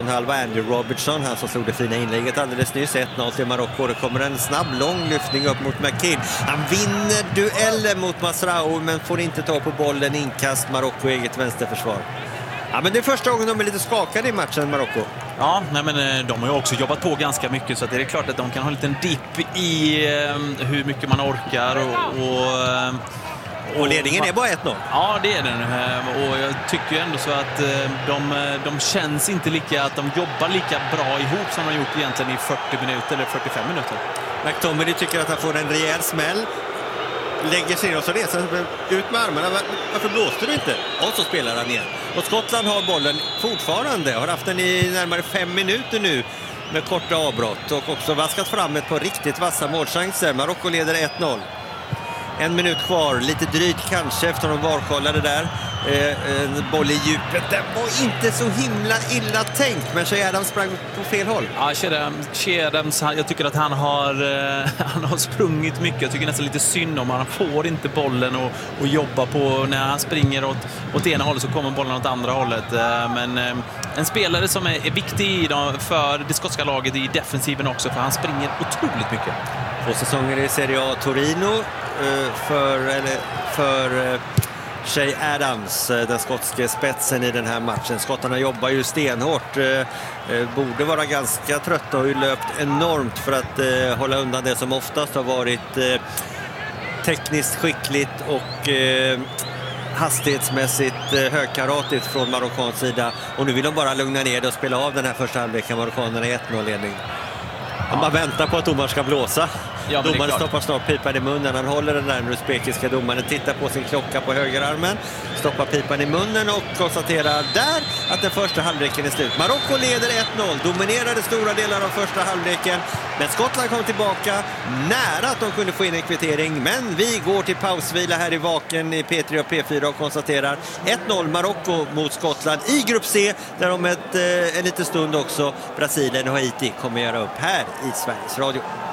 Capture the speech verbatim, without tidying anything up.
planhalva. Andrew Robertson, han som slog det fina inlägget alldeles nyss. ett noll till Marocko. Det kommer en snabb, lång lyftning upp mot McKidd. Han vinner duellen mot Masraoui men får inte ta på bollen. Inkast Marocko, eget vänsterförsvar. Ja, men det är första gången de är lite skakade i matchen, Marocko. Ja, nej, men de har ju också jobbat på ganska mycket, så att det är klart att de kan ha en liten dipp i eh, hur mycket man orkar och... och Och ledningen är bara ett noll. Ja, det är den. Och jag tycker ju ändå så att de, de känns inte lika, att de jobbar lika bra ihop som de har gjort egentligen i fyrtio minuter eller fyrtiofem minuter. McTominay tycker att han får en rejäl smäll. Lägger sig och så reser ut med armarna. Varför blåste du inte? Och så spelar han igen. Och Skottland har bollen fortfarande. Har haft den i närmare fem minuter nu med korta avbrott. Och också vaskat fram ett par riktigt vassa målchanser. Marocko leder ett noll. En minut kvar, lite drygt kanske efter de varkollade där. Eh, en boll i djupet, den var inte så himla illa tänkt, men Che Adams sprang på fel håll. Ja, Che Adams, jag tycker att han har, eh, han har sprungit mycket. Jag tycker nästan lite synd om han får inte bollen och, och jobba på. När han springer åt, åt ena hållet så kommer bollen åt andra hållet. Eh, men eh, en spelare som är, är viktig för det skotska laget i defensiven också, för han springer otroligt mycket. Två säsonger i Serie A Torino för, eller, för Che Adams, den skotske spetsen i den här matchen. Skottarna jobbar ju stenhårt, borde vara ganska trötta och har ju löpt enormt för att hålla undan det som oftast har varit tekniskt skickligt och hastighetsmässigt högkaratigt från marockansk sida. Och nu vill de bara lugna ner det och spela av den här första halvleken. Marockanerna i ett noll-ledning. Man bara väntar på att domaren ska blåsa. Ja, domaren stoppar snart pipan i munnen. Han håller den där uzbekiska domaren, tittar på sin klocka på högerarmen, stoppar pipan i munnen och konstaterar där att den första halvleken är slut. Marocko leder ett noll, dominerade stora delar av första halvleken, men Skottland kom tillbaka nära att de kunde få in en kvittering. Men vi går till pausvila här i Vaken i P tre och P fyra och konstaterar ett noll Marocko mot Skottland i grupp C, där om ett, eh, en liten stund också Brasilien och Haiti kommer göra upp här i Sveriges Radio.